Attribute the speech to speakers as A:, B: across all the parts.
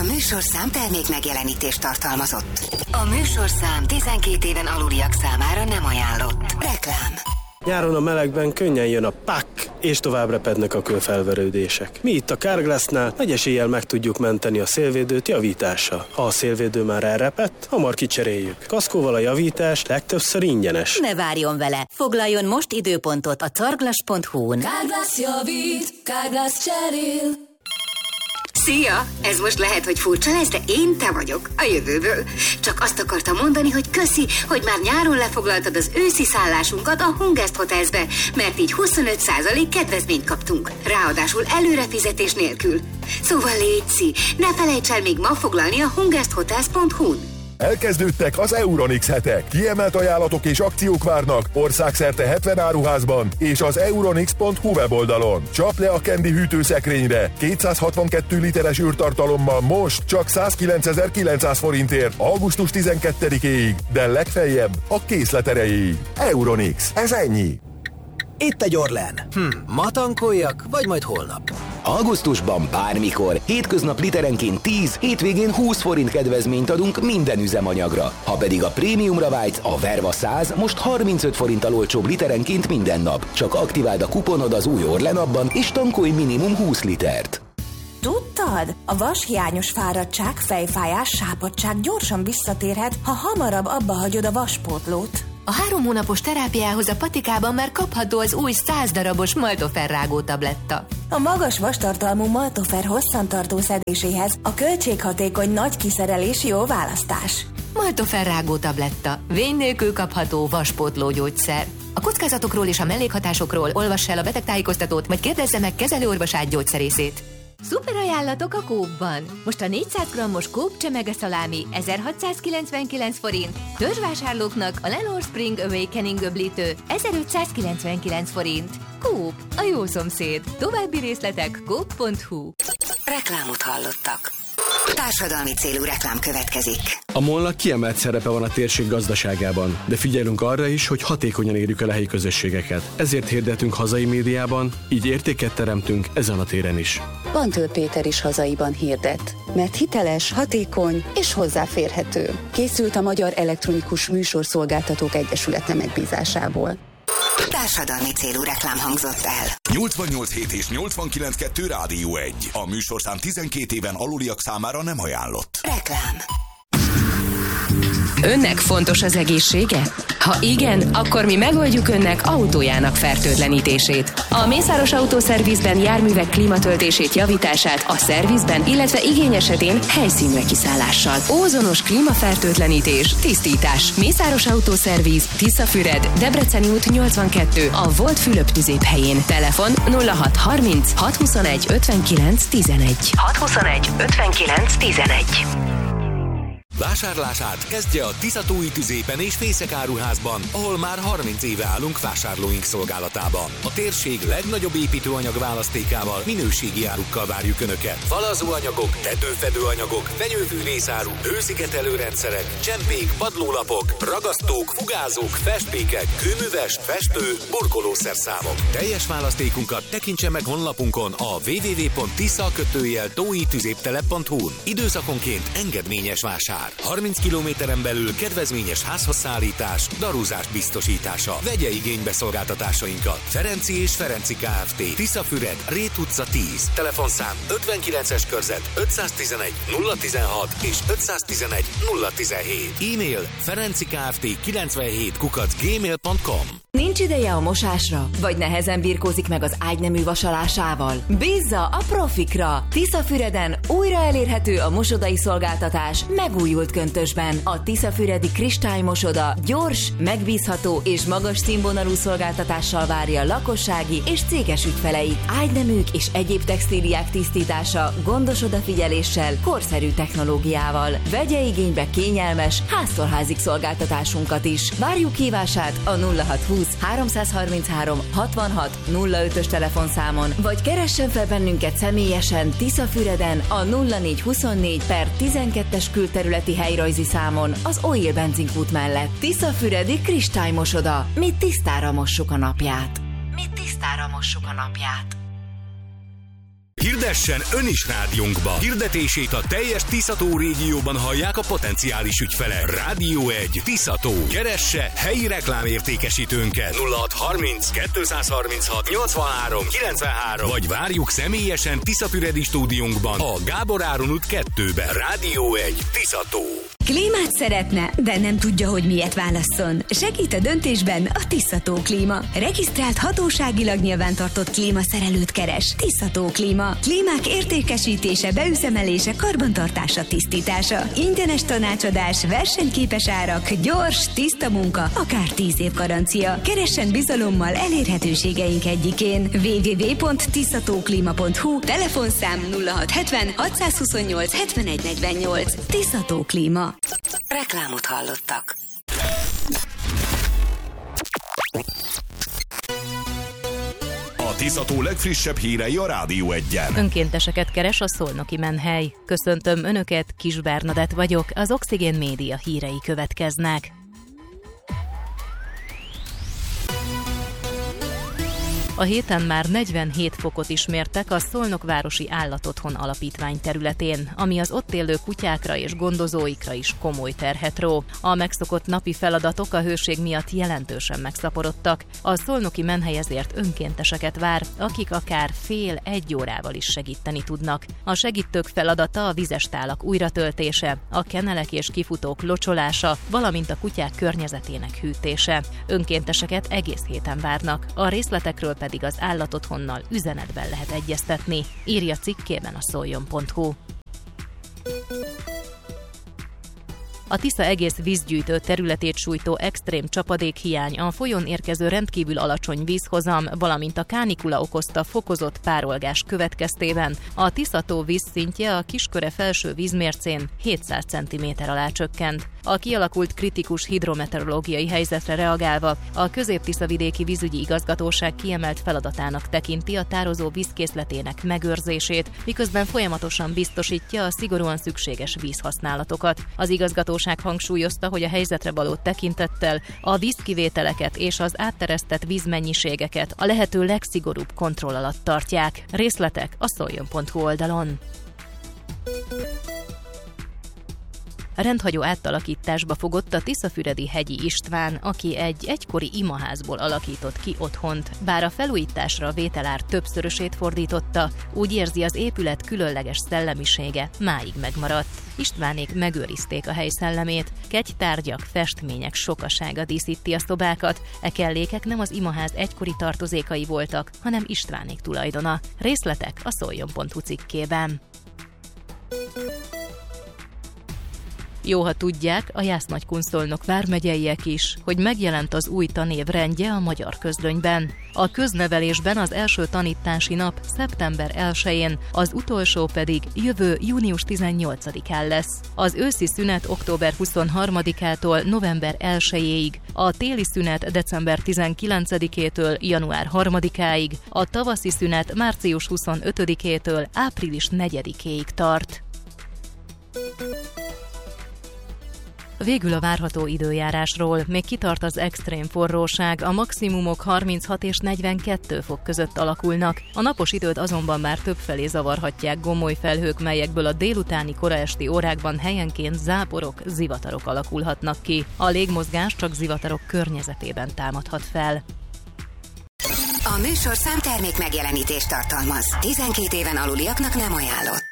A: műsorszám termék megjelenítést tartalmazott. A műsorszám 12 éven aluliak számára nem ajánlott. Reklám.
B: Nyáron a melegben könnyen jön a pak, és tovább repednek a kőfelverődések. Mi itt a Carglassnál nagy eséllyel meg tudjuk menteni a szélvédőt javítással. Ha a szélvédő már elrepett, hamar kicseréljük. Kaszkóval a javítás legtöbbször ingyenes.
A: Ne várjon vele! Foglaljon most időpontot a carglass.hu-n.
C: Carglass javít, Carglass cserél.
A: Szia! Ez most lehet, hogy furcsa lesz, de én te vagyok, a jövőből. Csak azt akartam mondani, hogy köszi, hogy már nyáron lefoglaltad az őszi szállásunkat a Hungest Hotelsbe, mert így 25% kedvezményt kaptunk. Ráadásul előrefizetés nélkül. Szóval létszi, ne felejts el még ma foglalni a hungesthotels.hu-n.
D: Elkezdődtek az Euronix hetek. Kiemelt ajánlatok és akciók várnak országszerte 70 áruházban és az euronix.hu weboldalon. Csap le a Candy hűtőszekrényre 262 literes űrtartalommal most csak 109.900 forintért augusztus 12-éig, de legfeljebb a készlet erejéig. Euronix, ez ennyi.
E: Itt egy Orlen. Ma tankoljak, vagy majd holnap?
F: Augusztusban bármikor, hétköznap literenként 10, hétvégén 20 forint kedvezményt adunk minden üzemanyagra. Ha pedig a prémiumra vágysz, a Verva 100 most 35 forinttal olcsóbb literenként minden nap. Csak aktiváld a kuponod az új Orlen appban, és tankolj minimum 20 litert.
G: Tudtad? A vashiányos fáradtság, fejfájás, sápadtság gyorsan visszatérhet, ha hamarabb abba hagyod a vaspótlót.
H: A 3 hónapos terápiához a Patikában már kapható az új 100 darabos Maltofer rágó tabletta.
G: A magas vastartalmú Maltofer hosszantartó szedéséhez a költséghatékony nagy kiszerelés jó választás.
H: Maltofer rágó tabletta. Vény nélkül kapható vaspótló gyógyszer. A kockázatokról és a mellékhatásokról olvass el a betegtájékoztatót, vagy kérdezze meg kezelőorvosát, gyógyszerészét. Szuper ajánlatok a Coop-ban! Most a 400 g-os Coop csemege-szalámi 1699 forint, törzsvásárlóknak a Lenore Spring Awakening öblítő 1599 forint. Coop, a jó szomszéd. További részletek coop.hu.
A: Reklámot hallottak. Társadalmi célú reklám következik.
B: A MOL-nak kiemelt szerepe van a térség gazdaságában, de figyelünk arra is, hogy hatékonyan érjük el a helyi közösségeket. Ezért hirdetünk hazai médiában, így értéket teremtünk ezen a téren is.
I: Bantől Péter is hazaiban hirdet, mert hiteles, hatékony és hozzáférhető. Készült a Magyar Elektronikus Műsorszolgáltatók Egyesülete megbízásából.
A: Társadalmi célú reklám hangzott el.
J: 88.7 és 89.2 Rádió 1. A műsorszám 12 éven aluliak számára nem ajánlott.
A: Reklám.
K: Önnek fontos az egészsége? Ha igen, akkor mi megoldjuk önnek autójának fertőtlenítését. A Mészáros Autószervizben járművek klímatöltését, javítását a szervizben, illetve igény esetén helyszínre kiszállással. Ózonos klímafertőtlenítés, tisztítás. Mészáros Autószerviz, Tiszafüred, Debreceni út 82, a Volt Fülöp tüzéphelyén. Telefon 0630 621 59 11. 621 59 11.
L: Vásárlását kezdje a Tiszatói tüzépen és Fészek áruházban, ahol már 30 éve állunk vásárlóink szolgálatában. A térség legnagyobb építőanyag választékával, minőségi árukkal várjuk Önöket. Falazóanyagok, tetőfedőanyagok, fenyőfűrészáru, hőszigetelőrendszerek, csempék, padlólapok, ragasztók, fugázók, festmékek, kőműves, festő, burkolószerszámok. Teljes választékunkat tekintse meg honlapunkon a www.tisza-tóitüzéptelep.hu-n. Időszakonként engedményes vásár. 30 kilométeren belül kedvezményes házhozszállítás, darúzás biztosítása. Vegye igénybe szolgáltatásainkat. Ferenci és Ferenci Kft. Tiszafüred, Rét utca 10. Telefonszám 59-es körzet 511 016 és 511 017. E-mail ferencikft97@gmail.com.
H: Nincs ideje a mosásra? Vagy nehezen birkózik meg az ágynemű vasalásával? Bízza a profikra! Tiszafüreden újra elérhető a mosodai szolgáltatás megújult köntösben. A tiszafüredi kristálymosodà gyors, megbízható és magas színvonalú szolgáltatással várja lakossági és céges ügyfeleit. Ágyneműk és egyéb textíliák tisztítása gondos odafigyeléssel, korszerű technológiával. Vegye igénybe kényelmes, háztól házig szolgáltatásunkat is. Várjuk hívását a 0620 333 66 05-ös telefonszámon, vagy keressen fel bennünket személyesen Tiszafüreden a 0424/12-es külterületi helyrajzi számon az Oil benzinkút mellett. Tiszafüredi kristálymosodà. Mi tisztára mossuk a napját. Mi tisztára mossuk a napját.
L: Hirdessen ön is rádiónkba. Hirdetését a teljes Tisza-tó régióban hallják a potenciális ügyfelek. Rádió 1 Tisza-tó. Keresse helyi reklámértékesítőnket 0630 236 83 93 vagy várjuk személyesen Tiszafüredi stúdiónkban a Gábor Áron út 2-ben. Rádió 1 Tisza-tó.
M: Klímát szeretne, de nem tudja, hogy miért válasszon. Segít a döntésben a Tisza-tó Klíma. Regisztrált hatóságilag nyilvántartott klímaszerelőt keres. Tisza-tó Klíma. Klímák értékesítése, beüzemelése, karbantartása, tisztítása. Ingyenes tanácsadás, versenyképes árak, gyors, tiszta munka, akár 10 év garancia. Keressen bizalommal elérhetőségeink egyikén. www.tiszatóklima.hu, telefonszám 0670 628 7148. Tisza-tó Klíma.
A: Reklámot hallottak.
J: A Tisza-tó legfrissebb hírei a Rádió 1-en.
N: Önkénteseket keres a szolnoki menhely. Köszöntöm Önöket, Kis Bernadett vagyok, az Oxigén Média hírei következnek. A héten már 47 fokot is mértek a Szolnokvárosi Állatotthon Alapítvány területén, ami az ott élő kutyákra és gondozóikra is komoly terhet ró. A megszokott napi feladatok a hőség miatt jelentősen megszaporodtak. A szolnoki menhely ezért önkénteseket vár, akik akár fél-egy órával is segíteni tudnak. A segítők feladata a vizes tálak újratöltése, a kenelek és kifutók locsolása, valamint a kutyák környezetének hűtése. Önkénteseket egész héten várnak. A részletekről pedig az állatotthonnal üzenetben lehet egyeztetni, írja cikkében a szoljon.hu. A Tisza egész vízgyűjtő területét sújtó extrém csapadékhiány, a folyón érkező rendkívül alacsony vízhozam, valamint a kánikula okozta fokozott párolgás következtében a Tisza-tó vízszintje a Kisköre felső vízmércén 700 cm alá csökkent. A kialakult kritikus hidrometeorológiai helyzetre reagálva a Közép-Tiszavidéki Vízügyi Igazgatóság kiemelt feladatának tekinti a tározó vízkészletének megőrzését, miközben folyamatosan biztosítja a szigorúan szükséges vízhasználatokat. Az igazgatóság hangsúlyozta, hogy a helyzetre való tekintettel a vízkivételeket és az átteresztett vízmennyiségeket a lehető legszigorúbb kontroll alatt tartják. Részletek a szoljon.hu oldalon. Rendhagyó átalakításba fogott a tiszafüredi Hegyi István, aki egy egykori imaházból alakított ki otthont. Bár a felújításra a vételár többszörösét fordította, úgy érzi, az épület különleges szellemisége máig megmaradt. Istvánék megőrizték a hely szellemét, kegytárgyak, festmények sokasága díszíti a szobákat, e kellékek nem az imaház egykori tartozékai voltak, hanem Istvánék tulajdona. Részletek a szoljon.hu cikkében. Jó, ha tudják, a Jász-Nagykun-Szolnok vármegyeiek is, hogy megjelent az új tanév rendje a Magyar Közlönyben. A köznevelésben az első tanítási nap szeptember 1-én, az utolsó pedig jövő június 18-án lesz. Az őszi szünet október 23-ától november 1-ig, a téli szünet december 19-től január 3-áig, a tavaszi szünet március 25-től április 4-ig tart. Végül a várható időjárásról. Még kitart az extrém forróság, a maximumok 36 és 42 fok között alakulnak. A napos időt azonban már többfelé zavarhatják gomoly felhők, melyekből a délutáni koraesti órákban helyenként záporok, zivatarok alakulhatnak ki. A légmozgás csak zivatarok környezetében támadhat fel.
A: A műsorszám termék megjelenítést tartalmaz. 12 éven aluliaknak nem ajánlott.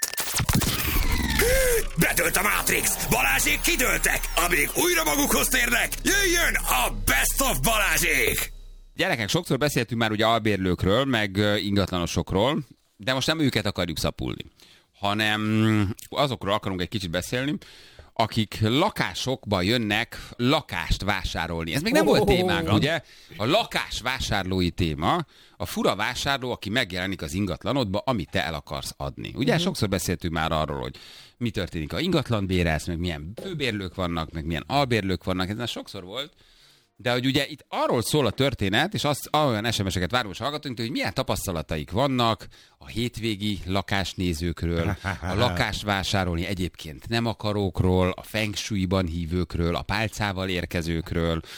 O: Bedőlt a Matrix! Balázsék kidőltek! Amíg újra magukhoz térnek, jöjjön a Best of Balázsék!
P: Gyerekek, sokszor beszéltünk már ugye albérlőkről, meg ingatlanosokról, de most nem őket akarjuk szapulni, hanem azokról akarunk egy kicsit beszélni, akik lakásokba jönnek lakást vásárolni. Ez még nem volt témánk, ugye? A lakásvásárlói téma, a fura vásárló, aki megjelenik az ingatlanodba, amit te el akarsz adni. Ugye sokszor beszéltünk már arról, hogy mi történik, ha ingatlan bérelsz, meg milyen főbérlők vannak, meg milyen albérlők vannak, ez már sokszor volt. De hogy ugye itt arról szól a történet, és olyan SMS-eket várós hallgatunk, hogy milyen tapasztalataik vannak a hétvégi lakásnézőkről, a lakásvásárolni egyébként nem akarókról, a feng shui-ban hívőkről, a pálcával érkezőkről,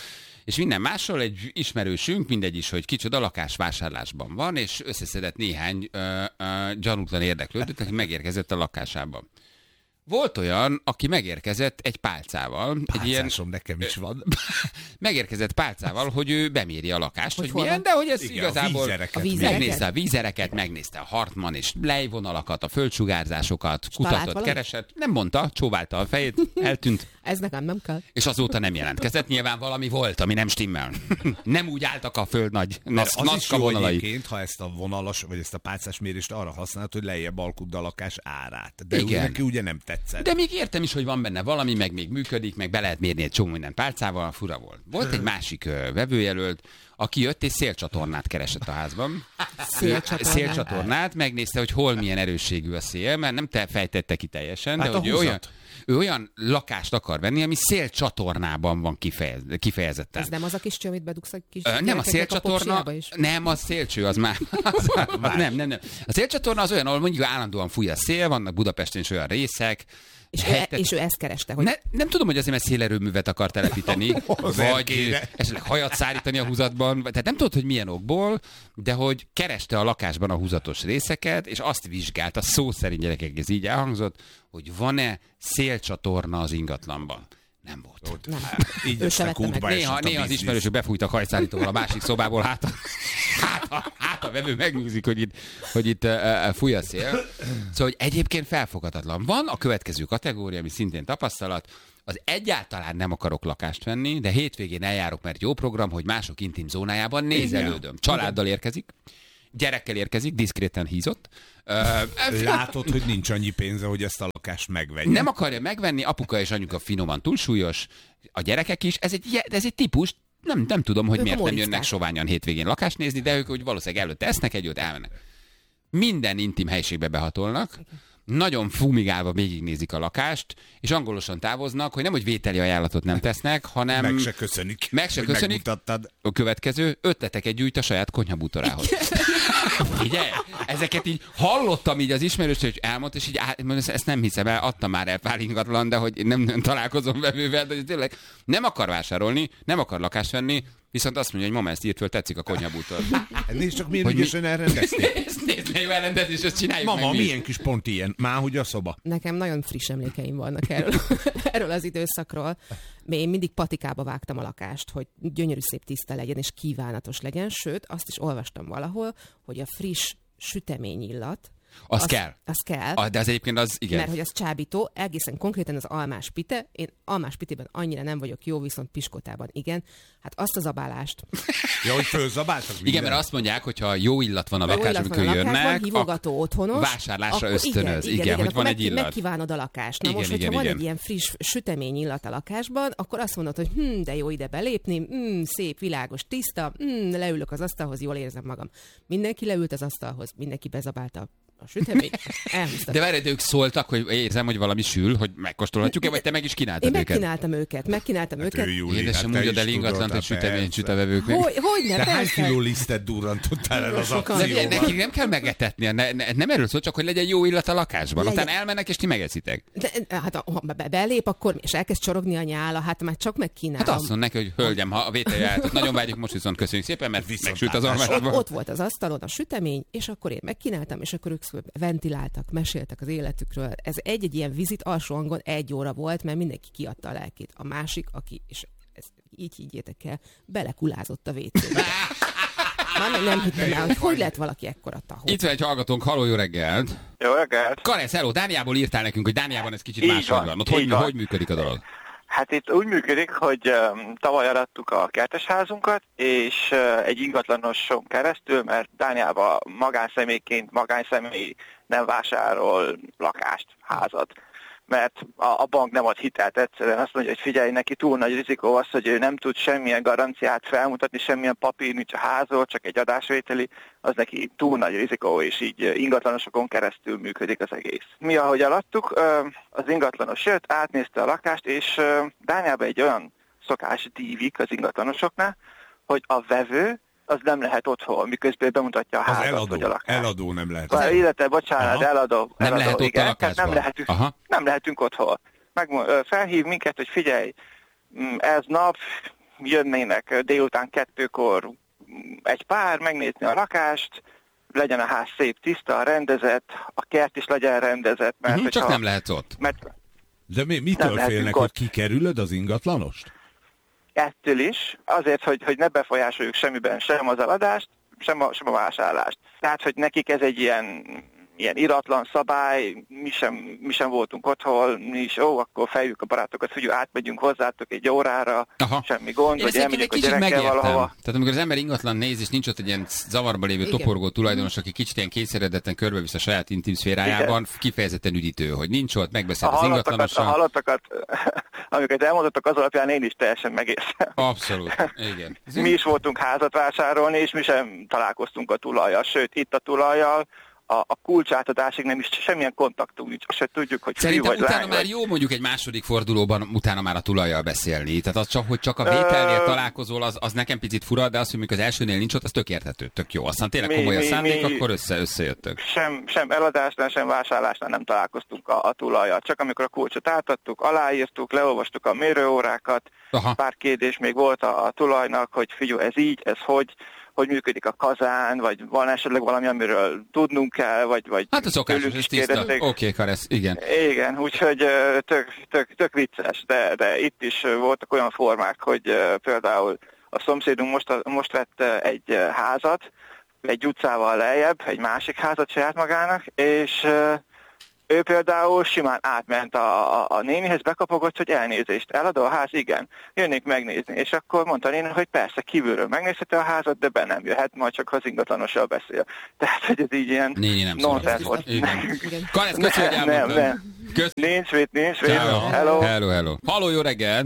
P: és minden másról egy ismerősünk, mindegy is, hogy kicsoda, lakásvásárlásban van, és összeszedett néhány gyanútlan érdeklődőt, aki megérkezett a lakásába. Volt olyan, aki megérkezett egy pálcával.
Q: Pálcásom nekem is van.
P: Megérkezett pálcával, hogy ő beméri a lakást, hogy milyen, de hogy ez igazából megnézte a vízereket, megnézte a Hartmann és lejvonalakat, a földsugárzásokat, kutatott, keresett, nem mondta, csóválta a fejét, eltűnt.
R: Ez nekem nem kell.
P: És azóta nem jelentkezett, nyilván valami volt, ami nem stimmel. Nem úgy álltak a föld nagy nacska vonalai.
Q: Egyébként, ha ezt a vonalas, vagy ezt a pálcás mérést arra használod, hogy lejjebb alkudd a lakás árát. De neki ugye nem tetszett.
P: De még értem is, hogy van benne valami, meg még működik, meg be lehet mérni egy csomó minden pálcával, fura volt. Volt egy másik vevőjelölt, aki jött és szélcsatornát keresett a házban. Szélcsatornát, megnézte, hogy hol milyen erősségű a szél, mert nem fejtette ki teljesen, de hogy ő olyan lakást akar venni, ami szélcsatornában van kifejezetten.
R: Ez nem az a kis cső, amit bedugsz egy kis
P: nem a szélcsatorna, nem a szélcső, az már. Nem. A szélcsatorna az olyan, ahol mondjuk állandóan fúj a szél, vannak Budapesten is olyan részek.
R: És ő ezt kereste, hogy...
P: Nem tudom, hogy azért, mert szélerőművet akar telepíteni, vagy esetleg hajat szárítani a húzatban, tehát nem tudod, hogy milyen okból, de hogy kereste a lakásban a húzatos részeket, és azt vizsgálta, szó szerint gyerekek, ez így elhangzott, hogy van-e szélcsatorna az ingatlanban. Nem volt.
R: Nem. Ő se vette meg.
P: Néha az ismerősök befújtak hajszárítóval a másik szobából, hát a vevő megnyugszik, hogy itt fúj a szél. Szóval, hogy egyébként felfoghatatlan. Van a következő kategória, ami szintén tapasztalat, az egyáltalán nem akarok lakást venni, de hétvégén eljárok, mert jó program, hogy mások intim zónájában nézelődöm. Családdal érkezik, gyerekkel érkezik, diszkréten hízott.
Q: Látod, hogy nincs annyi pénze, hogy ezt a lakást megvegye.
P: Nem akarja megvenni, apuka és anyuka finoman túlsúlyos, a gyerekek is, ez egy típus, nem tudom, hogy miért nem jönnek soványan hétvégén lakást nézni, de ők hogy valószínűleg előtte esznek együtt, elmennek. Minden intim helységbe behatolnak, nagyon fumigálva végignézik a lakást, és angolosan távoznak, hogy nem, hogy vételi ajánlatot nem tesznek, hanem...
Q: Meg se köszönik.
P: A következő, ötleteket gyűjt a saját konyhabútorához. Figyelj, ezeket így hallottam így az ismerős, hogy elmondta, és így ezt nem hiszem el, adtam már el pár ingatlan, de hogy nem találkozom vevővel, de tényleg nem akar vásárolni, nem akar lakást venni, viszont azt mondja, hogy mama, ezt írt föl, tetszik a konyhabútor.
Q: Nézd csak, milyen ügyesen elrendezték.
P: Nézd, jó elrendezés, ezt csináljuk
Q: mama,
P: meg.
Q: milyen kis pont ilyen, már hogy a szoba.
R: Nekem nagyon friss emlékeim vannak erről az időszakról. Én mindig patikába vágtam a lakást, hogy gyönyörű szép tiszta legyen, és kívánatos legyen. Sőt, azt is olvastam valahol, hogy a friss süteményillat,
P: Az kell. De az egyébként az, igen.
R: Mert hogy az csábító, egészen konkrétan az almás pite. Én almás pitében annyira nem vagyok jó, viszont piskotában igen. Hát azt a zabálást.
Q: Ja, hogy fölzabáltak minden.
P: Igen, mert azt mondják, hogy ha jó illat van a lakásban, amikor jönnek,
R: hívogató otthonos,
P: vásárlásra ösztönöz. Igen, hogy van egy illat.
R: Megkívánod a lakást. Na most, hogyha van egy ilyen friss sütemény illat a lakásban, akkor azt mondod, hogy de jó ide belépni, szép, világos, tiszta, leülök az asztalhoz, jól érzem magam. Mindenki leült az asztalhoz, mindenki bezabálta a sütemény.
P: De várj, ők szóltak, hogy érzem, hogy valami sül, hogy megkóstolhatjuk-e, vagy te meg is kínáltad őket?
R: Én megkínáltam őket.
P: Édesem, úgy oda lingatlant, hogy süteményt süt a vevőknek.
R: Hogyne,
Q: de hány kiló lisztet durrantottál el az akcióban?
P: Nekik nem kell megetetni, nem erről szól, csak hogy legyen jó illat a lakásban. Utána elmennek, és ti megeszitek.
R: Hát ha belép, akkor és elkezd csorogni a nyála, hát már csak megkínálom.
P: Hát azt mondom neki, hogy hölgyem, ha a vételje állt, nagyon várjuk, most viszont köszönjük szépen, mert megsült az almásban.
R: Ott volt az asztalon a sütemény, és akkor én megkínáltam, és akkor ők ventiláltak, meséltek az életükről. Ez egy ilyen vizit alsó hangon 1 óra volt, mert mindenki kiadta a lelkét. A másik, aki, és ezt így higgyétek el, belekulázott a WC-be. Már nem hittem el, hogy lehet valaki ekkora tahó.
P: Itt van egy hallgatónk, halló, jó reggelt!
S: Jó reggelt!
P: Karesz, hello, Dániából írtál nekünk, hogy Dániában ez kicsit máshogy van. Ott hogy működik a dolog?
S: Hát itt úgy működik, hogy tavaly arattuk a kertesházunkat, és egy ingatlanoson keresztül, mert Dániában magánszemély nem vásárol lakást, házat. Mert a bank nem ad hitelt egyszerűen. Azt mondja, hogy figyelj, neki túl nagy rizikó az, hogy ő nem tud semmilyen garanciát felmutatni, semmilyen papír nincs a házról, csak egy adásvételi, az neki túl nagy rizikó, és így ingatlanosokon keresztül működik az egész. Mi, ahogy alattuk, az ingatlanos jött, átnézte a lakást, és Dániában egy olyan szokás dívik az ingatlanosoknál, hogy a vevő az nem lehet otthon, miközben bemutatja a házat, vagy a lakást.
Q: Eladó nem lehet.
S: Illetve, bocsánat, eladó.
P: Nem lehet ott a lakásban.
S: Nem lehetünk otthon. Felhív minket, hogy figyelj, ez nap, jönnének délután 2-kor egy pár megnézni a lakást, legyen a ház szép, tiszta, rendezett, a kert is legyen rendezett. Mert
P: csak nem lehet ott.
Q: De mitől félnek, hogy kikerülöd az ingatlanost?
S: Ettől is, azért, hogy ne befolyásoljuk semmiben sem az eladást, sem a vásárlást. Tehát, hogy nekik ez egy ilyen iratlan szabály, mi sem voltunk otthon, mi is, akkor feljük a barátokat, hogy átmegyünk hozzátok egy órára, semmi gond, hogy elmegyünk a gyerekkel valahova.
P: Tehát amikor az ember ingatlan néz, és nincs ott egy ilyen zavarba lévő toporgó tulajdonos, aki kicsit ilyen kényszeredetten körbevisz a saját intim szférájában, kifejezetten üdítő, hogy nincs ott, megbeszél az ingatlanossal.
S: A hallottakat, amiket elmondottak, az alapján én is teljesen megértem.
P: Abszolút, igen.
S: Mi is voltunk házat vásárolni, és mi sem találkoztunk a tulajjal, sőt, itt a tulajjal, a kulcsátadásig nem is semmilyen kontaktunk nincs, azt se tudjuk, hogy fiú vagy lány.
P: Utána már jó mondjuk egy második fordulóban utána már a tulajjal beszélni. Tehát az csak, hogy csak a vételnél találkozol, az nekem picit fura, de az, hogy mikor az elsőnél nincs ott, az tök érthető, tök jó. Aztán tényleg komoly a szándék, akkor összejöttök.
S: Sem eladásnál, sem vásárlásnál nem találkoztunk a tulajjal. Csak amikor a kulcsot átadtuk, aláírtuk, leolvastuk a mérőórákat, pár kérdés még volt a tulajnak, hogy figyelj, ez így, ez hogy működik a kazán, vagy van esetleg valami, amiről tudnunk kell, vagy
P: hát a szokásos is tiszta. Oké, Karesz, igen.
S: Igen, úgyhogy tök vicces, de itt is voltak olyan formák, hogy például a szomszédunk most vett egy házat, egy utcával lejjebb, egy másik házat saját magának, és ő például simán átment a nénihez, bekapogott, hogy elnézést, eladó a ház? Igen. Jönnék megnézni. És akkor mondta a néni, hogy persze, kívülről megnézheti a házat, de be nem jöhet, majd csak az ingatlanossal beszél. Tehát, hogy ez így ilyen nonsens volt.
P: Karesz, köszönöm, hogy elmondtad.
S: Nem. Nincs mit. Hello.
P: Hello. Halló, jó reggel.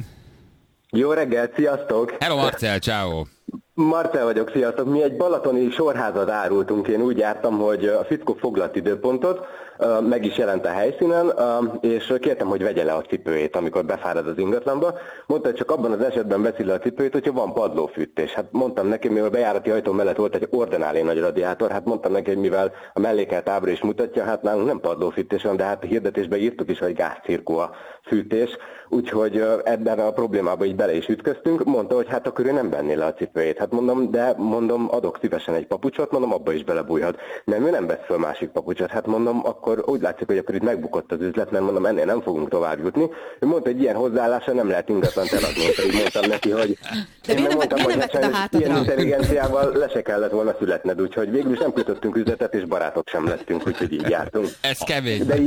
T: Jó reggel, sziasztok.
P: Hello, Marcel, ciao.
T: Marcel vagyok, sziasztok. Mi egy balatoni sorházat árultunk, én úgy jártam, hogy a fickó foglalt időpontot, meg is jelent a helyszínen, és kértem, hogy vegye le a cipőjét, amikor befárad az ingatlanba. Mondta, hogy csak abban az esetben veszi le a cipőjét, hogyha van padlófűtés. Hát mondtam neki, mivel bejárati ajtó mellett volt egy ordináli nagy radiátor, hát mondtam neki, hogy mivel a mellékelt ábra is mutatja, hát nálunk nem padlófűtés van, de hát a hirdetésben írtuk is, hogy gázcirkó a fűtés, úgyhogy ebben a problémában így bele is ütköztünk. Mondta, hogy hát akkor ő nem venné le a cipőjét. Hát mondom, adok szívesen egy papucsot, mondom, abba is belebújhat. Nem, ő nem vesz föl másik papucsot. Hát mondom, akkor úgy látszik, hogy akkor itt megbukott az üzlet, mert mondom, ennél nem fogunk tovább jutni. Ő mondta, hogy ilyen hozzáállása nem lehet ingatlant eladni, pedig mondtam neki, hogy én mondtam, hogy ilyen intelligenciával le se kellett volna születned, úgyhogy végül is nem kötöttünk üzletet, és barátok sem lettünk, úgyhogy így jártunk.
P: Ez kevés.
T: De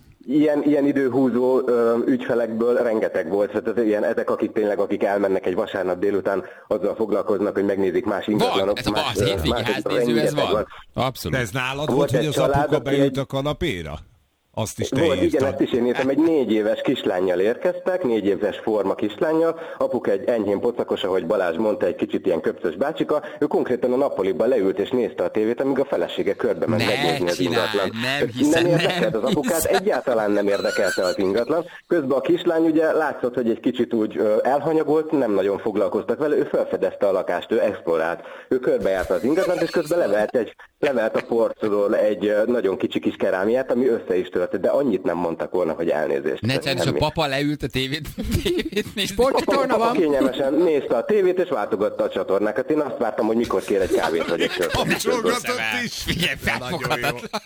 T: ilyen időhúzó ügyfelekből rengeteg volt, tehát ezek, akik elmennek egy vasárnap délután, azzal foglalkoznak, hogy megnézik más ingatlanok.
P: Ez a hétvégi háznéző, ez van. Abszolút.
Q: De ez nálad volt, hogy az apuka beült a kanapéra? Azt is te
T: volt, igen, ezt is én írtam. Egy 4 éves kislánnyal érkeztek, 4 éves forma kislánnyal. Apuka egy enyhén pocakos, ahogy Balázs mondta, egy kicsit ilyen köpcös bácsika. Ő konkrétan a nappaliban leült és nézte a tévét, amíg a felesége körbe ment megnézni az ingatlan. Nem érdekelt az apukát, egyáltalán nem érdekelte az ingatlan. Közben a kislány ugye látszott, hogy egy kicsit úgy elhanyagolt, nem nagyon foglalkoztak vele, ő felfedezte a lakást, ő explorált. Ő körbejárta az ingatlant, és közben levelt a porcról egy nagyon kicsi kis kerámiát, ami össze is tört, de annyit nem mondtak volna, hogy elnézést.
P: És a papa leült a tévét nézni.
R: Sportcsatorna van.
T: Kényelmesen nézte a tévét, és váltogatta a csatornákat. Én azt vártam, hogy mikor kér egy kávét, vagy egy sört.
Q: Kapcsolgatott is.
P: Figyelj, felfoghatatlan.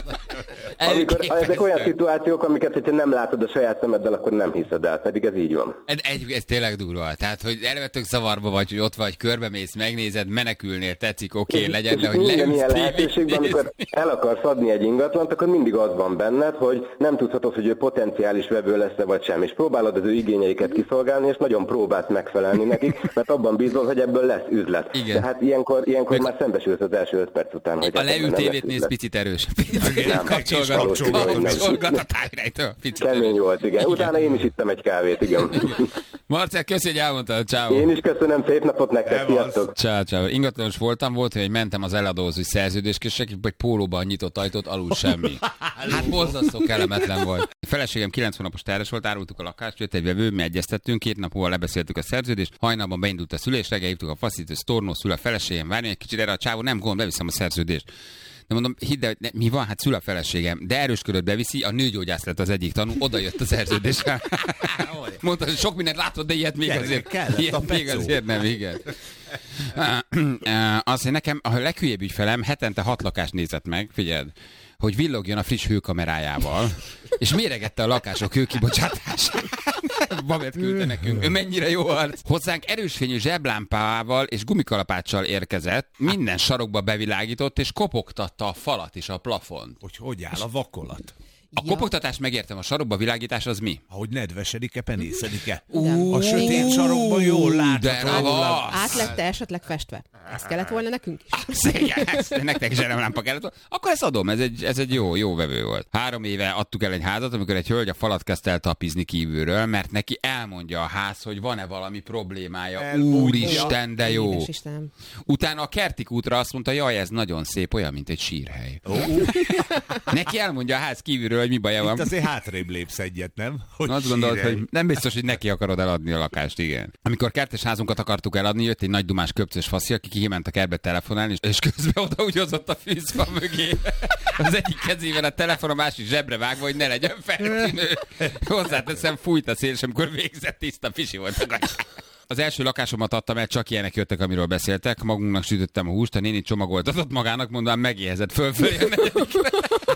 T: Amikor ezek olyan szituációk, amiket, hogyha nem látod a saját szemeddel, akkor nem hiszed el, pedig ez így van.
P: Ez tényleg durva. Tehát, hogy elvetök zavarba vagy, hogy ott vagy, körbemész, megnézed, menekülnél, tetszik, oké, legyen, de hogy leülsz
T: ilyen lehetőségben, amikor el akarsz adni egy ingatlant, akkor mindig az van benned, hogy nem tudhatod, hogy ő potenciális vevő lesz-e vagy sem, és próbálod az ő igényeiket kiszolgálni, és nagyon próbálsz megfelelni nekik, mert abban bízol, hogy ebből lesz üzlet.
P: Igen.
T: Tehát ilyenkor már szembesülsz az első 5 perc után. Hogy
P: a leült tévét néz picit erős. Kapcsolgat a tájrejtől.
T: Kemény volt, igen. Utána én is ittem egy kávét, igen.
P: Marcel, köszi, hogy elmondtad. Ciao.
T: Én is köszönöm, szép napot nektek, sziasztok.
P: Ciao. Ingatlanos voltam, hogy mentem az eladózói szerződéskészség, egy pólóban nyitott ajtót, alul semmi. Hát borzasztó kellemetlen volt. A feleségem 90 napos terhes volt, árultuk a lakást, jött egy vevő, mi egyeztettünk, 2 nap múlva lebeszéltük a szerződést, hajnalban beindult a szülés, reggel hívtuk a faszítőt, tornó szül a feleségem, várni egy kicsit, erre a csávó, nem gond, beviszem a szerződést. De mondom, hidd el, mi van, hát szül a feleségem, de erősködött beviszi, a nőgyógyász lett az egyik tanú, oda jött a szerződéssel. Mondta, hogy sok mindent látod, de ilyet még azért nem, igen. Azért nekem a leghülyébb ügyfelem hetente 6 lakást nézett meg, figyeld, hogy villogjon a friss hőkamerájával, és méregette a lakások hőkibocsátását. Babet küldte nekünk. Ő mennyire jó arc. Hozzánk erősfényű zseblámpával és gumikalapáccsal érkezett, minden sarokba bevilágított, és kopogtatta a falat és a plafont.
Q: Hogy áll a vakolat?
P: A kopogtatást megértem, a sarokba világítás az mi?
Q: Ahogy nedvesedik-e, penészedik-e? A sötét sarokban jól látható.
R: Át lett esetleg festve? Ezt kellett volna nekünk is?
P: Igen, nektek zseremlámpa kellett volna. Akkor ezt adom, ez egy jó vevő volt. 3 éve adtuk el egy házat, amikor egy hölgy a falat kezdte el tapizni kívülről, mert neki elmondja a ház, hogy van-e valami problémája. Úristen, de jó. Utána a Kertik útra azt mondta, jaj, ez nagyon szép, olyan, mint egy sírhely. Neki elmondja a ház kívülről, hogy mi baja van.
Q: Itt azért hátrébb lépsz egyet, nem?
P: Hogy azt gondolod, hogy nem biztos, hogy neki akarod eladni a lakást, igen. Amikor kertes házunkat akartuk eladni, jött egy nagy dumás köpcös faszi, aki kiment a kertbe telefonálni, és közben oda úgy hozott a fűzfa mögé. Az egyik kezével a telefon, a másik zsebre vágva, hogy ne legyen feltűnő. Hozzáteszem, fújt a szél, és amikor végzett, tiszta pisi volt a gatyá. Az első lakásomat adtam el, csak ilyenek jöttek, amiről beszéltek. Magunknak sütöttem a húst, a néni csomagoltatott magának, mondom, megéhezett fölfelé a negyedikre.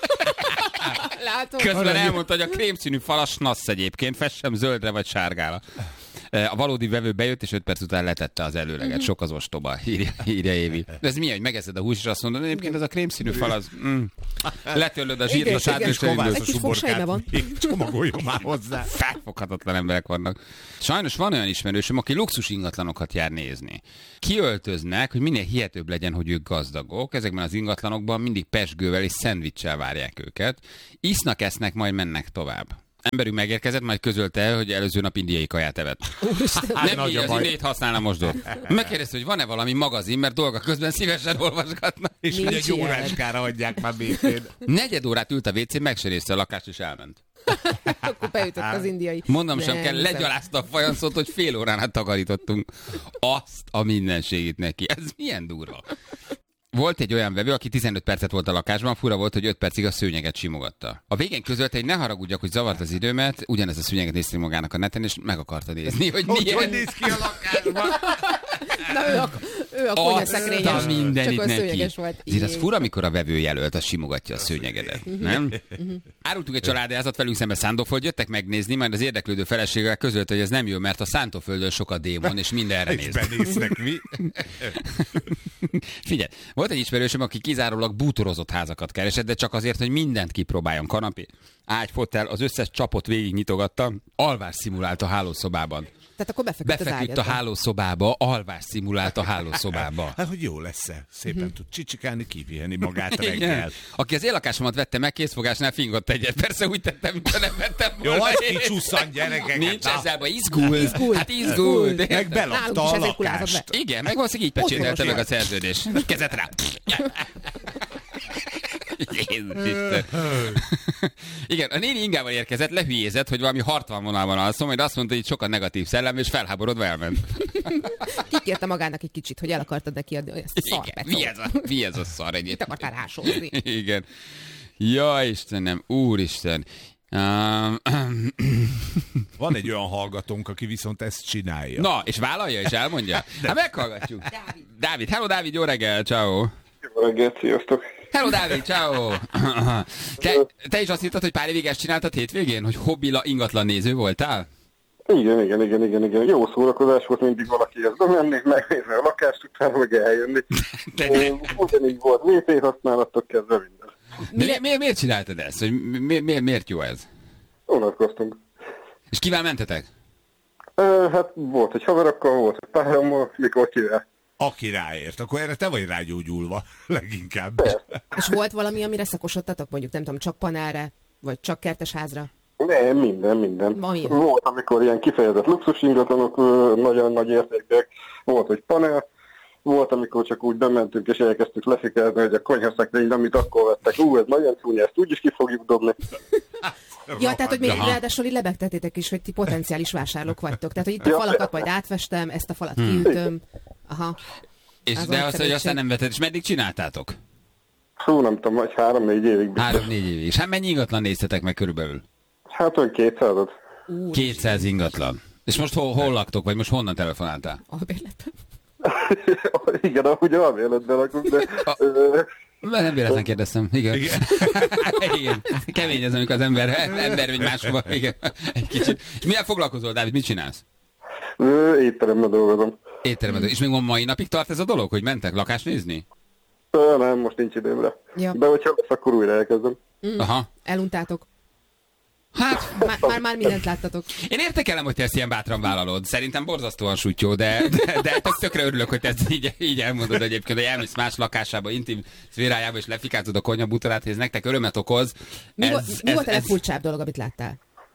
P: Közben elmondta, hogy a krémszínű falas nassz egyébként, fessem zöldre vagy sárgára. A valódi vevő bejött, és 5 perc után letette az előleget. Sok az ostoba, írja Évi. De ez milyen, hogy megeszed a hús, és azt mondod, egyébként ez a krémszínű fal, az... Letörlöd a zsírtos átműsőből.
R: Egy kis fogsejme van.
Q: Csomagoljon már hozzá.
P: Felfoghatatlan emberek vannak. Sajnos van olyan ismerősöm, aki luxus ingatlanokat jár nézni. Kiöltöznek, hogy minél hihetőbb legyen, hogy ők gazdagok. Ezekben az ingatlanokban mindig pesgővel és szendvicssel várják őket. Isznak, esznek, majd mennek tovább. Emberünk megérkezett, majd közölte, hogy előző nap indiai kaját evett. Nem így, az indét használna mosdót. Megkérdezte, hogy van-e valami magazin, mert dolga közben szívesen olvasgatna.
Q: És hogy egy óráskára adják már békén.
P: 4 órát ült a WC-n, meg se nézte a lakást, és elment.
R: Akkor beütött az indiai.
P: Mondom sem kell, legyalázta a fajanszót, hogy fél órán át takarítottunk. Azt a mindenségét neki. Ez milyen durva. Volt egy olyan vevő, aki 15 percet volt a lakásban, fura volt, hogy 5 percig a szőnyeget simogatta. A végén közölte, hogy ne haragudjak, hogy zavart az időmet, ugyanez a szőnyeget nézte magának a neten, és meg akarta nézni, hogy milyen...
Q: Hogy néz ki a lakásban?
R: Na ő a konyhaszekrényes,
P: mindenit
R: csak a
P: neki.
R: szőnyeges volt.
P: Ezért az fura, amikor a vevő jelölt, az simogatja a szőnyegedet, nem? Árultunk egy családházat, velünk szemben Szántóföld, jöttek megnézni, majd az érdeklődő feleséggel közölte, hogy ez nem jó, mert a Szántóföldön sok a démon, és mindenre néz. Figyelj, volt egy ismerősöm, aki kizárólag bútorozott házakat keresett, de csak azért, hogy mindent kipróbáljon. Kanapé, ágy, fotel, az összes csapot végig nyitogatta, alvás szimulált a hálószobában.
R: Tehát akkor
P: befeküdt a hálószobába, alvás szimulált a hálószobába.
Q: Hát, hogy jó lesz-e? Szépen tud csicsikálni, kipihenni magát reggel.
P: Aki az élakásomat vette meg, készfogásnál fingott egyet. Persze úgy tettem, mintha nem vettem volna.
Q: Jó, az kicsusszan, gyerekek.
P: Nincs ezzel baj, izgul. Hát izgul.
Q: Meg belakta a lakást.
P: Igen, meg valószínűleg így pecsételte meg a szerződés. Kezet rá. Jézus Isten. Igen, a néni ingával érkezett, lehülyézett, hogy valami hartvanvonalban alszom, majd azt mondta, hogy sokan negatív szellem, és felháborodva elment.
R: Kikérte magának egy kicsit, hogy el akartad neki adni ezt a szarpecót.
P: Mi ez a szar egyébként?
R: Te akartál rásózni.
P: Igen. Ja, Istenem, úristen.
Q: Van egy olyan hallgatónk, aki viszont ezt csinálja.
P: Na, és vállalja, és elmondja? Hát meghallgatjuk. Dávid. Hello, Dávid, jó reggel, ciao.
U: Jó reggelt, sziasztok.
P: Hello, Dávid, ciao. Te is azt hittad, hogy pár évig ezt csináltad hétvégén, hogy hobbila ingatlan néző voltál?
U: Igen. Jó szórakozás volt, mindig valakihez bemenni, megnézni a lakást, utána meg eljönni. Ugyanígy volt WC használattól kezdve minden.
P: Miért csináltad ezt? Hogy miért jó ez?
U: Unatkoztunk.
P: És kivel mentetek?
U: Hát volt egy haverokkal, volt egy párommal, mikor kivel.
Q: Aki ráért, akkor erre te vagy rágyógyulva, leginkább.
U: Persze.
R: És volt valami, amire szakosodtatok, mondjuk nem tudom, csak panelre, vagy csak kertesházra?
U: Nem, minden. Volt, amikor ilyen kifejezett luxus ingatlanok, nagyon nagy értékek, volt, hogy panel, volt, amikor csak úgy bementünk és elkezdtük lefikázni, hogy a konyhaszekrény, amit akkor vettek, ez nagyon csúnya, ezt úgyis ki fogjuk dobni.
R: Ja, tehát, hogy még ráadásul így lebegtetétek is, hogy ti potenciális vásárlók vagytok. Tehát, hogy itt a falakat majd átvestem, ezt a falat kiütöm. Aha.
P: És de azt, hogy aztán nem vetted, és meddig csináltátok?
U: Nem tudom, vagy 3-4 évig.
P: 3-4 évig. És hát mennyi ingatlan néztetek meg körülbelül?
U: Hát olyan 200-at.
P: 200 ingatlan. És most hol laktok, vagy most honnan telefonáltál?
R: Albérletben.
U: Igen, ahogy albérletben lakunk, de...
P: Nem véletlen kérdeztem. Igen. Igen. Kemény ez, amikor az ember vagy máshova. Igen. Egy kicsit. És milyen foglalkozol, Dávid? Mit csinálsz?
U: Étteremben dolgozom.
P: Étteremben. És még mai napig tart ez a dolog, hogy mentek lakást nézni?
U: Nem, most nincs időmre.
R: Ja.
U: De hogyha lesz, akkor újra elkezdem.
P: Aha.
R: Eluntátok.
P: Hát,
R: már mindent láttatok.
P: Én értékelem, hogy te ezt ilyen bátran vállalod. Szerintem borzasztóan sutyó, de tökre örülök, hogy te ezt így elmondod egyébként, hogy elmész más lakásába, intim szférájába, és lefikázod a konyhabútorát, és nektek örömet okoz.
R: Mi volt a legfurcsább dolog, amit láttál?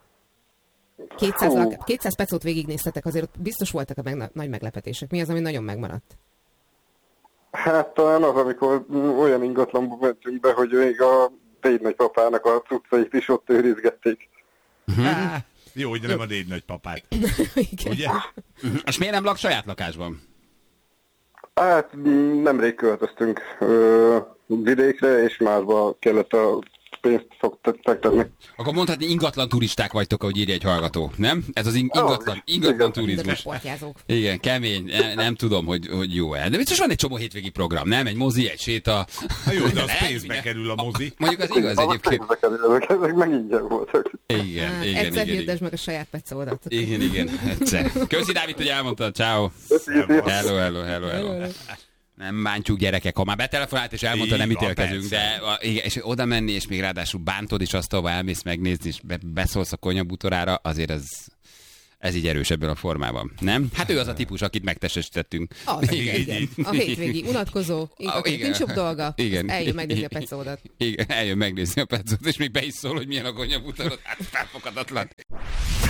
R: 200 pecót végignéztetek, azért biztos voltak a nagy meglepetések. Mi az, ami nagyon megmaradt?
U: Hát talán az, amikor olyan ingatlanba mentünk be, hogy még a Déd nagypapának a cuccait is ott őrizgették.
Q: Jó, hogy nem a Déd nagypapát.
R: Ugye?
P: És miért nem lak saját lakásban?
U: Hát nemrég költöztünk vidékre, és másba kellett a pénzt fektetni.
P: Akkor mondhatni, ingatlan turisták vagytok, ahogy írja egy hallgató, nem? Ez az ingatlan turizmus. Igen, kemény, nem tudom, hogy jó-e. De biztos van egy csomó hétvégi program, nem? Egy mozi, egy séta.
Q: Jó, de az pénzbe kerül a mozi.
P: Mondjuk az igaz egyébként.
U: Pénzbe kerül, ezek meg ingyen voltak.
P: Igen.
R: Egyszer hirdesd meg a saját pecódat.
P: Igen, egyszer. Köszi, Dávid, hogy elmondtad, ciao. Hello. Nem bántjuk, gyerekek, ha már betelefonált és elmondta, nem ítélkezünk, de és oda menni, és még ráadásul bántod is azt, ahova elmész megnézni, és beszólsz a konyhabútorára, azért ez így erős ebben a formában, nem? Hát ő az a típus, akit megtestesítettünk.
R: Igen. A hétvégi unatkozó, nincs jobb dolga, eljön megnézni a pecódat.
P: Igen, eljön megnézni a pecódat, és még be is szól, hogy milyen a konyhabútorod, hát felfoghatatlan.